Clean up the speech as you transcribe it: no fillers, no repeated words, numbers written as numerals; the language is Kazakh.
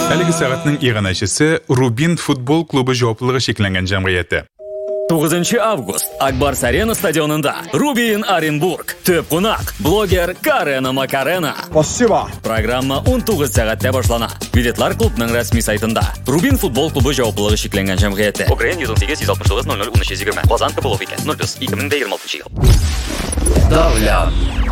Әлеге сағатның иғанашысы Рубин футбол клубы жауаплылығы шекленген жамғияты. 9 август Акбарс Арена стадионында Рубин Оренбург. Төп қонақ блогер Карена Макарена. Спасибо. Программа 19 сағатта башлана. Билетлар клубның рәсми сайтында. Рубин футбол клубы жауаплылығы шекленген жамғияты. Украин 118-169-00-1320. Лазан Кабылов екен. 0+2026 жыл. Давлян.